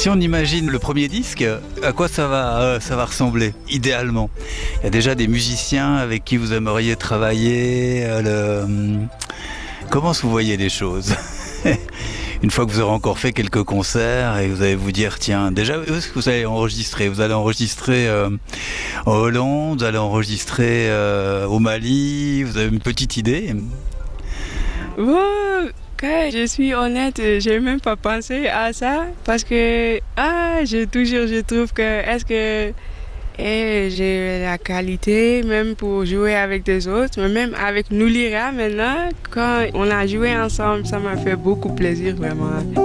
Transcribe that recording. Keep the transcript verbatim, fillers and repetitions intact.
Si on imagine le premier disque, à quoi ça va, euh, ça va ressembler, idéalement? Il y a déjà des musiciens avec qui vous aimeriez travailler. euh, le... Comment vous voyez les choses? Une fois que vous aurez encore fait quelques concerts et vous allez vous dire, tiens, déjà, où est-ce que vous allez enregistrer? Vous allez enregistrer euh, en Hollande, vous allez enregistrer euh, au Mali, vous avez une petite idée? Bon, quand je suis honnête, j'ai même pas pensé à ça parce que ah, je toujours je trouve que est-ce que eh, j'ai la qualité même pour jouer avec des autres, mais même avec Noulira maintenant, quand on a joué ensemble, ça m'a fait beaucoup plaisir vraiment.